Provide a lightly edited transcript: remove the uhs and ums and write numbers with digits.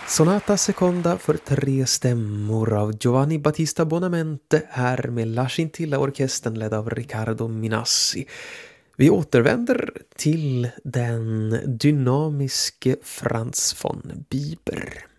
Sonata Seconda för 3 stämmor av Giovanni Battista Bonamente här med La Scintilla-orkestern ledd av Riccardo Minassi. Vi återvänder till den dynamiske Franz von Bieber.